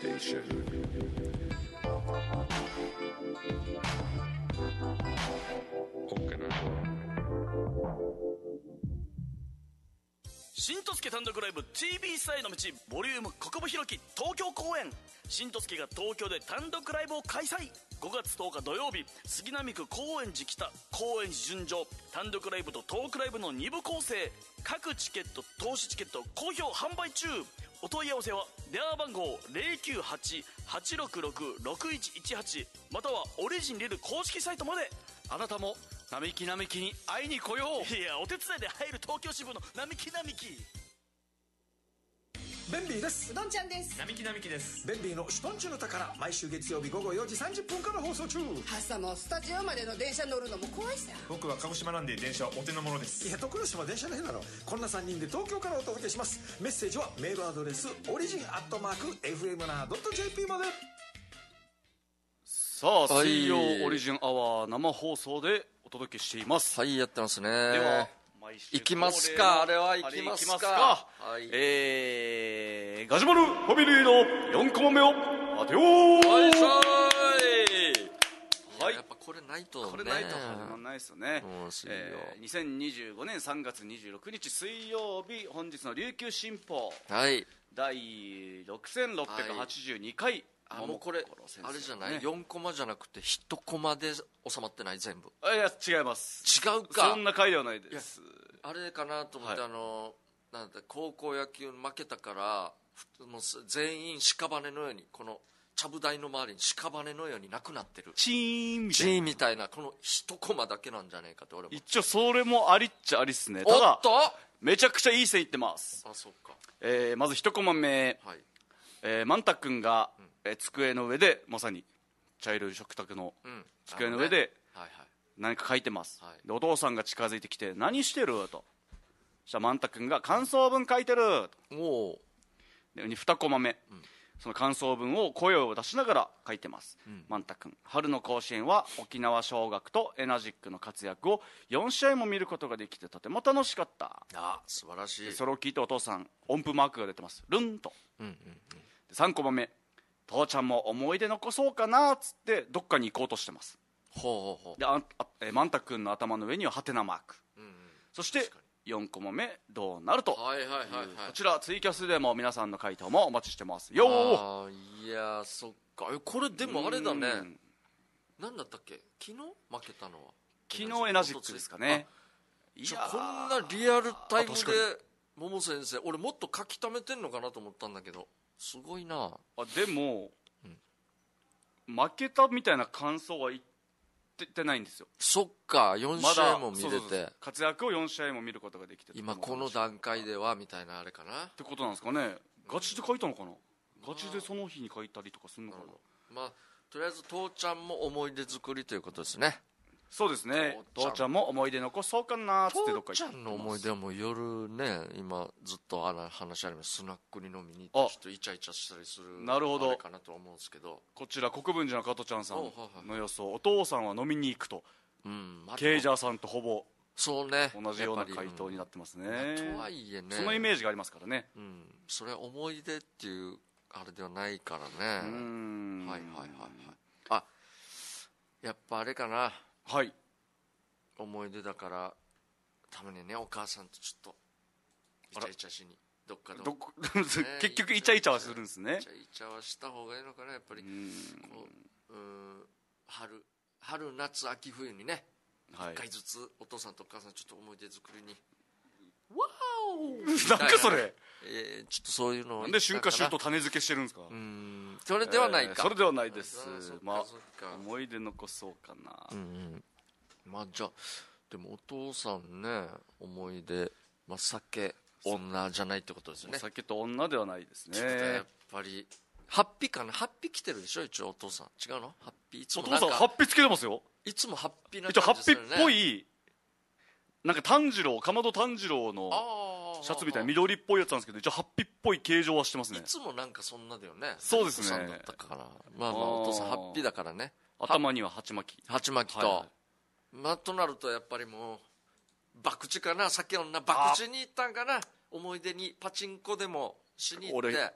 Station. 新とすけ単独ライブ TV サイの道ボリューム国分弘樹東京公演。新とすけが東京で単独ライブを開催。5月10日土曜日、杉並区高円寺北高円寺純情単独ライブとトークライブの2部構成。各チケット投資チケット好評販売中。お問い合わせは電話番号 098-866-6118 またはオリジンリル公式サイトまで。 あなたも並木並木に会いに来よう。 いや、お手伝いで入る東京支部の並木並木。 ベンビーです。 うどんちゃんです。 並木並木です。 ベンビーのシュトンチュの宝、毎週月曜日午後4時30分から放送中。 朝もスタジオまでの電車乗るのも怖いさ。 僕は鹿児島なんで電車はお手の物です。 いや、徳之島電車の日だろ。こんな3人で東京からお届けします。メッセージはメールアドレスオリジン@fmna.jp まで。 さあ、水曜オリジンアワー生放送でお届けしています。 はい、やってますね。 では毎週行きますか。あれは行きますか。 はい、ガジュマルファミリーの4コマ目を当てよう。 はい、 はい、 やっぱこれないとね。 これないと始まらないですよね。2025年3月26日水曜日、本日の琉球新報、 はい、 第6682回、はい、 もうこれあれじゃない、4コマじゃなくて1コマで収まってない？全部。 いや、違います。 違うか。 そんな回ではないです。 あれかなと思って、はい、なんだ高校野球負けたからもう全員屍のように、このちゃぶ台の周りに屍のようになくなってる、 チーンみたいな、この1コマだけなんじゃねえかって俺も。 一応それもありっちゃありっすね。ただめちゃくちゃいい線いってます。 あ、そうか。 まず1コマ目、はい、マンタ君が、机の上でまさに茶色い食卓の机の上で何か書いてます、はい、でお父さんが近づいてきて何してると。そしたらマンタ君が感想文書いてる。おで2コマ目、その感想文を声を出しながら書いてます、マンタ君。春の甲子園は沖縄尚学とエナジックの活躍を4試合も見ることができてとても楽しかった。 あ、素晴らしい。 それを聞いてお父さん音符マークが出てます。ルンと、で3コマ目、父ちゃんも思い出残そうかなっつってどっかに行こうとしてます。でマンタ君の頭の上にはハテナマーク、そして4コマ目どうなると、こちらツイキャスでも皆さんの回答もお待ちしてますよ。 いや、そっか。これでもあれだね、何だったっけ、昨日負けたのは。 昨日エナジックですかね。 いや、こんなリアルタイムで桃先生、俺もっと書き溜めてんのかなと思ったんだけど、すごいな。 でも、負けたみたいな感想は言ってないんですよ。 そっか、4試合も見れて、 そう活躍を4試合も見ることができて、 今この段階ではみたいなあれかなってことなんですかね。ガチで書いたのかな、ガチでその日に書いたりとかするのかな。 まあとりあえず父ちゃんも思い出作りということですね。 そうですね、父ちゃんも思い出残そうかなっつってどっか行ってます。 父ちゃんの思い出はもう夜ね、今ずっと話あります、スナックに飲みに行ってちょっとイチャイチャしたりする、 なるほど、 あれかなと思うんですけど、 こちら国分寺の加トちゃんさんの予想、お父さんは飲みに行くと、ケイジャーさんとほぼそうね、 同じような回答になってますね。 とはいえね、 そのイメージがありますからね。 それは思い出っていうあれではないからね。はいはいはいはい。あ、やっぱあれかな、 はい、 思い出だからたまにね、お母さんとちょっとイチャイチャしにどっかで、 結局イチャイチャはするんですね。 イチャイチャはした方がいいのかな、やっぱり。春夏秋冬にね、1回ずつお父さんとお母さんちょっと思い出作りに、ワーオなんかそれ、 ちょっとそういうのなんで春夏秋冬と種付けしてるんですか。 それではないか、 それではないです。まあ思い出残そうかな。 まあじゃあでもお父さんね、思い出、酒女じゃないってことですよね。 酒と女ではないですね。 やっぱりハッピーかな。ハッピー来てるでしょ一応お父さん。違うの？ハッピーいつもお父さんハッピーつけてますよ。 いつもハッピーな一応ハッピ感じですよね。 ーっぽい、なんか炭治郎、かまど炭治郎のシャツみたいな緑っぽいやつなんですけど、一応ハッピーっぽい形状はしてますね。 いつもなんかそんなだよね。 そうですね。 さんだったから、まあお父さんハッピーだからね。 頭には鉢巻きと、となるとやっぱりもう博打かな、酒女博打に行ったんかな、思い出にパチンコでもしに行って。